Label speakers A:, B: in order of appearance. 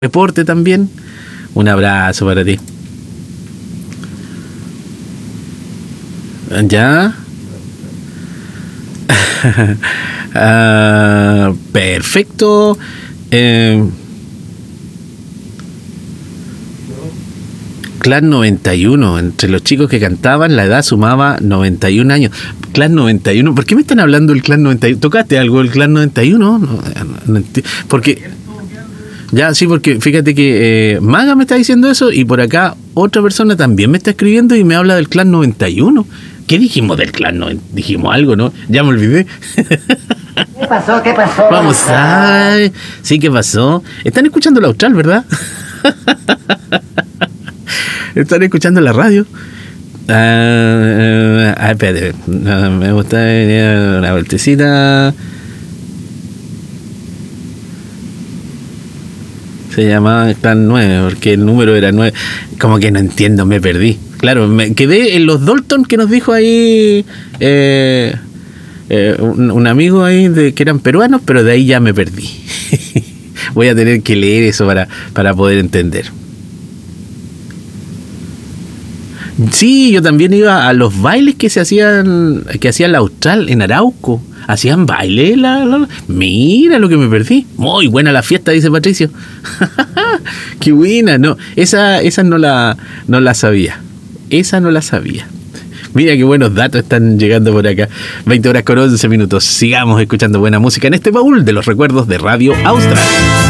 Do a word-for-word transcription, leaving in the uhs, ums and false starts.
A: Deporte también. Un abrazo para ti. ¿Ya? uh, perfecto. Eh, Clan noventa y uno, entre los chicos que cantaban, la edad sumaba noventa y un años. Clan noventa y uno, ¿por qué me están hablando del Clan noventa y uno? ¿Tocaste algo del Clan noventa y uno? No, no, no, porque... Ya, sí, porque fíjate que eh, Maga me está diciendo eso y por acá otra persona también me está escribiendo y me habla del Clan noventa y uno. ¿Qué dijimos del Clan noventa y uno? Dijimos algo, ¿no? Ya me olvidé.
B: ¿Qué pasó? ¿Qué pasó?
A: Vamos a... Sí, ¿qué pasó? Están escuchando la Austral, ¿verdad? Están escuchando la radio. Ah, uh, uh, espérate. Uh, me gusta una vueltecita. Se llamaba Clan nueve, porque el número era nueve. Como que no entiendo, me perdí. Claro, me quedé en los Dalton que nos dijo ahí eh, eh, un, un amigo ahí de que eran peruanos, pero de ahí ya me perdí. Voy a tener que leer eso para, para poder entender. Sí, yo también iba a los bailes que se hacían, que hacían la Austral en Arauco. Hacían baile, la, la, mira lo que me perdí. Muy buena la fiesta, dice Patricio. Qué buena, no, esa, esa no la, no la sabía. Esa no la sabía. Mira qué buenos datos están llegando por acá. veinte horas con once minutos. Sigamos escuchando buena música en este baúl de los recuerdos de Radio Austral.